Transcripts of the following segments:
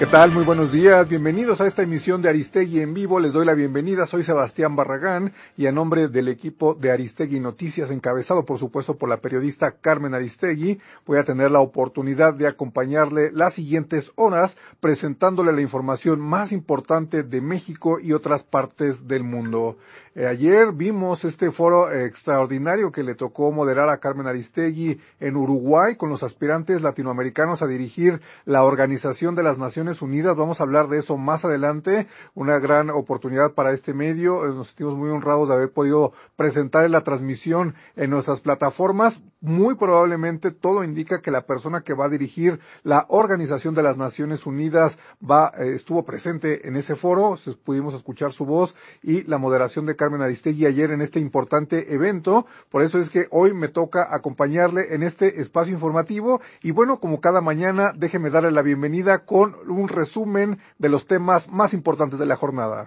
¿Qué tal? Muy buenos días, bienvenidos a esta emisión de Aristegui en vivo, les doy la bienvenida, soy Sebastián Barragán y a nombre del equipo de Aristegui Noticias, encabezado por supuesto por la periodista Carmen Aristegui, voy a tener la oportunidad de acompañarle las siguientes horas presentándole la información más importante de México y otras partes del mundo. Ayer vimos este foro extraordinario que le tocó moderar a Carmen Aristegui en Uruguay con los aspirantes latinoamericanos a dirigir la Organización de las Naciones Unidas. Vamos a hablar de eso más adelante, una gran oportunidad para este medio. Nos sentimos muy honrados de haber podido presentar la transmisión en nuestras plataformas. Muy probablemente todo indica que la persona que va a dirigir la Organización de las Naciones Unidas estuvo presente en ese foro, pudimos escuchar su voz y la moderación de Carmen Aristegui ayer en este importante evento. Por eso es que hoy me toca acompañarle en este espacio informativo y bueno, como cada mañana, déjeme darle la bienvenida con un resumen de los temas más importantes de la jornada.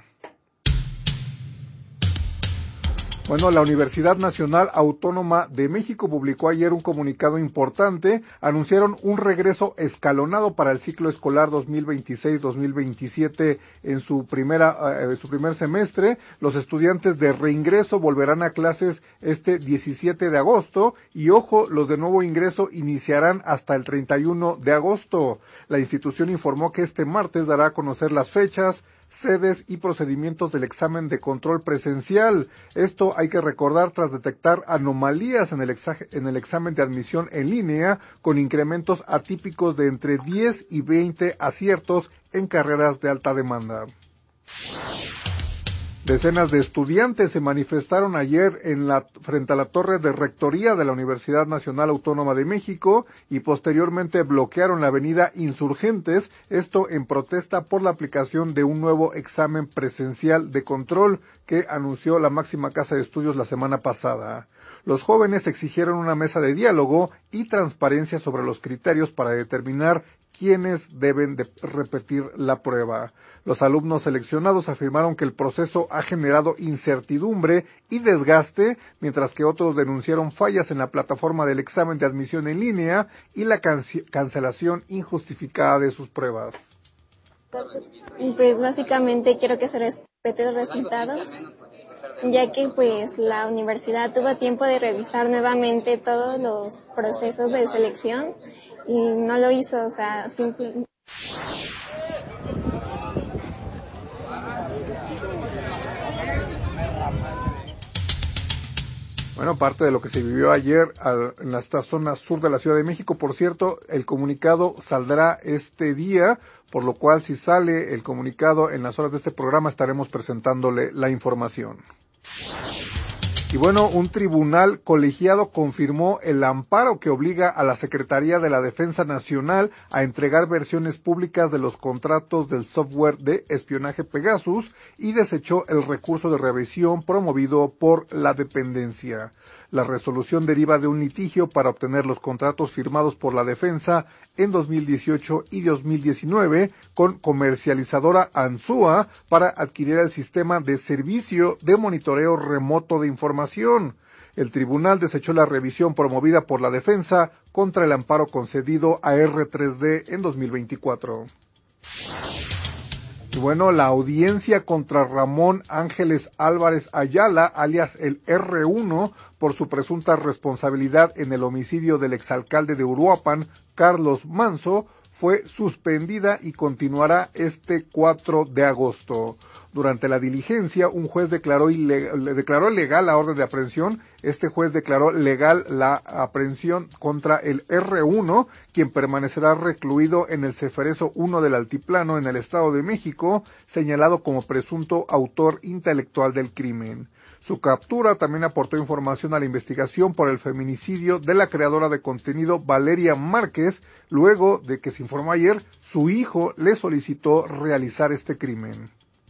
Bueno, la Universidad Nacional Autónoma de México publicó ayer un comunicado importante. Anunciaron un regreso escalonado para el ciclo escolar 2026-2027 en su primer semestre. Los estudiantes de reingreso volverán a clases este 17 de agosto y ojo, los de nuevo ingreso iniciarán hasta el 31 de agosto. La institución informó que este martes dará a conocer las fechas, sedes y procedimientos del examen de control presencial. Esto hay que recordar tras detectar anomalías en el examen de admisión en línea con incrementos atípicos de entre 10 y 20 aciertos en carreras de alta demanda. Decenas de estudiantes se manifestaron ayer frente a la torre de rectoría de la Universidad Nacional Autónoma de México y posteriormente bloquearon la avenida Insurgentes, esto en protesta por la aplicación de un nuevo examen presencial de control que anunció la máxima casa de estudios la semana pasada. Los jóvenes exigieron una mesa de diálogo y transparencia sobre los criterios para determinar quiénes deben de repetir la prueba. Los alumnos seleccionados afirmaron que el proceso ha generado incertidumbre y desgaste, mientras que otros denunciaron fallas en la plataforma del examen de admisión en línea y la cancelación injustificada de sus pruebas. Pues básicamente quiero que se respeten los resultados, ya que pues la universidad tuvo tiempo de revisar nuevamente todos los procesos de selección y no lo hizo, o sea, simplemente. Bueno, parte de lo que se vivió ayer en esta zona sur de la Ciudad de México. Por cierto, el comunicado saldrá este día, por lo cual si sale el comunicado en las horas de este programa estaremos presentándole la información. Y bueno, un tribunal colegiado confirmó el amparo que obliga a la Secretaría de la Defensa Nacional a entregar versiones públicas de los contratos del software de espionaje Pegasus y desechó el recurso de revisión promovido por la dependencia. La resolución deriva de un litigio para obtener los contratos firmados por la defensa en 2018 y 2019 con comercializadora Ansúa para adquirir el sistema de servicio de monitoreo remoto de información. El tribunal desechó la revisión promovida por la defensa contra el amparo concedido a R3D en 2024. Y bueno, la audiencia contra Ramón Ángeles Álvarez Ayala, alias el R1, por su presunta responsabilidad en el homicidio del exalcalde de Uruapan, Carlos Manso, fue suspendida y continuará este 4 de agosto. Durante la diligencia, un juez declaró legal la orden de aprehensión. Este juez declaró legal la aprehensión contra el R1, quien permanecerá recluido en el Ceferezo 1 del Altiplano en el Estado de México, señalado como presunto autor intelectual del crimen. Su captura también aportó información a la investigación por el feminicidio de la creadora de contenido Valeria Márquez, luego de que se informó ayer, su hijo le solicitó realizar este crimen.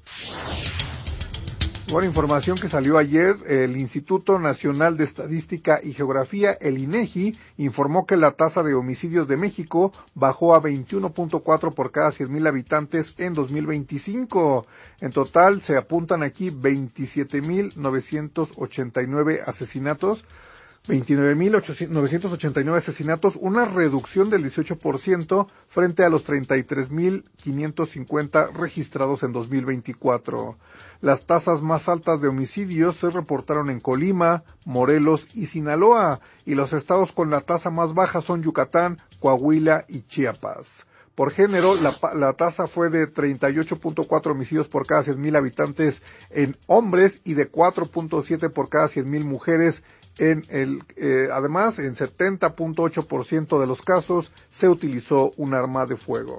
Buena información que salió ayer, el Instituto Nacional de Estadística y Geografía, el INEGI, informó que la tasa de homicidios de México bajó a 21.4 por cada 100,000 habitantes en 2025. En total se apuntan aquí 27,989 asesinatos, 29.989 asesinatos, una reducción del 18% frente a los 33.550 registrados en 2024. Las tasas más altas de homicidios se reportaron en Colima, Morelos y Sinaloa, y los estados con la tasa más baja son Yucatán, Coahuila y Chiapas. Por género, la tasa fue de 38.4 homicidios por cada 100,000 habitantes en hombres y de 4.7 por cada 100,000 mujeres. Además, en 70.8% de los casos se utilizó un arma de fuego.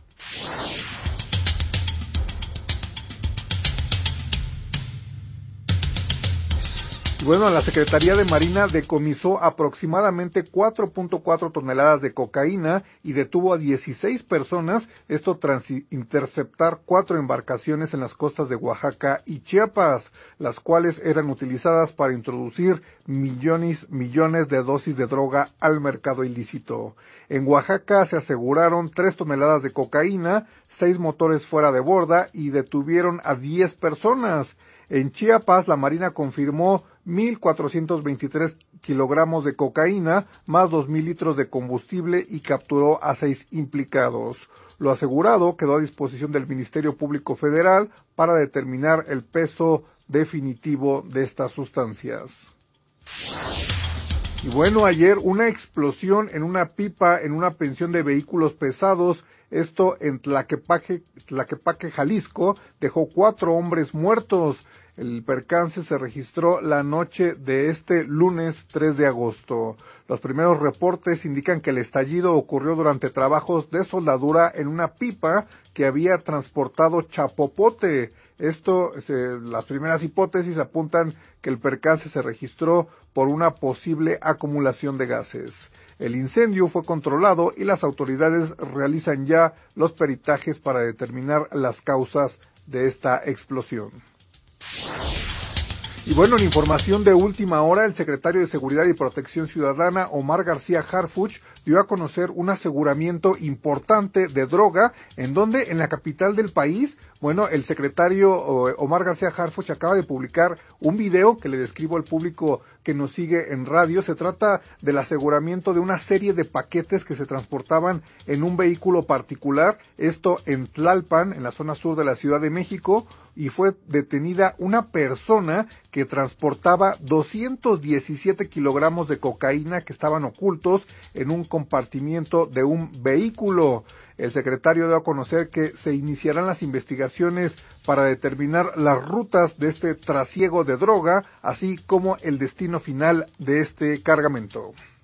Bueno, la Secretaría de Marina decomisó aproximadamente 4.4 toneladas de cocaína y detuvo a 16 personas, esto tras interceptar 4 embarcaciones en las costas de Oaxaca y Chiapas, las cuales eran utilizadas para introducir millones de dosis de droga al mercado ilícito. En Oaxaca se aseguraron 3 toneladas de cocaína, 6 motores fuera de borda y detuvieron a 10 personas. En Chiapas, la Marina confirmó 1.423 kilogramos de cocaína, más 2,000 litros de combustible y capturó a 6 implicados. Lo asegurado quedó a disposición del Ministerio Público Federal para determinar el peso definitivo de estas sustancias. Y bueno, ayer una explosión en una pipa en una pensión de vehículos pesados, esto en Tlaquepaque, Jalisco, dejó 4 hombres muertos. El percance se registró la noche de este lunes 3 de agosto. Los primeros reportes indican que el estallido ocurrió durante trabajos de soldadura en una pipa que había transportado chapopote. Las primeras hipótesis apuntan que el percance se registró por una posible acumulación de gases. El incendio fue controlado y las autoridades realizan ya los peritajes para determinar las causas de esta explosión. Y bueno, en información de última hora, el secretario de Seguridad y Protección Ciudadana, Omar García Harfuch, dio a conocer un aseguramiento importante de droga, en donde en la capital del país, bueno, el secretario Omar García Harfuch acaba de publicar un video que le describo al público que nos sigue en radio. Se trata del aseguramiento de una serie de paquetes que se transportaban en un vehículo particular, esto en Tlalpan, en la zona sur de la Ciudad de México, y fue detenida una persona que transportaba 217 kilogramos de cocaína que estaban ocultos en un compartimiento de un vehículo. El secretario dio a conocer que se iniciarán las investigaciones para determinar las rutas de este trasiego de droga, así como el destino final de este cargamento.